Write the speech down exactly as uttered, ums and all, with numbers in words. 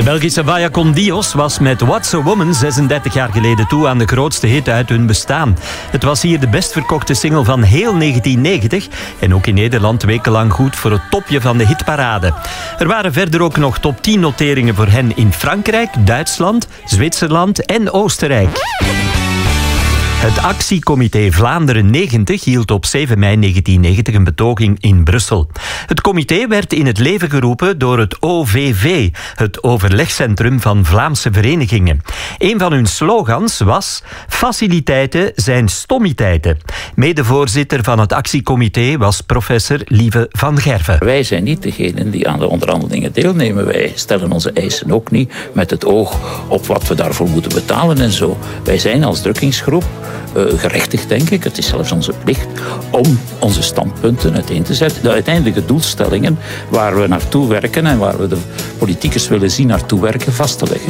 De Belgische Vaya con Dios was met What's a Woman zesendertig jaar geleden toe aan de grootste hit uit hun bestaan. Het was hier de best verkochte single van heel negentien negentig en ook in Nederland wekenlang goed voor het topje van de hitparade. Er waren verder ook nog top tien noteringen voor hen in Frankrijk, Duitsland, Zwitserland en Oostenrijk. Het actiecomité Vlaanderen negentig hield op zeven mei negentien negentig een betoging in Brussel. Het comité werd in het leven geroepen door het O V V, het overlegcentrum van Vlaamse verenigingen. Een van hun slogans was: faciliteiten zijn stommiteiten. Medevoorzitter van het actiecomité was professor Lieve van Gerven. Wij zijn niet degenen die aan de onderhandelingen deelnemen. Wij stellen onze eisen ook niet met het oog op wat we daarvoor moeten betalen en zo. Wij zijn als drukkingsgroep Uh, gerechtigd, denk ik, het is zelfs onze plicht om onze standpunten uiteen te zetten. De uiteindelijke doelstellingen waar we naartoe werken en waar we de politicus willen zien naartoe werken vast te leggen.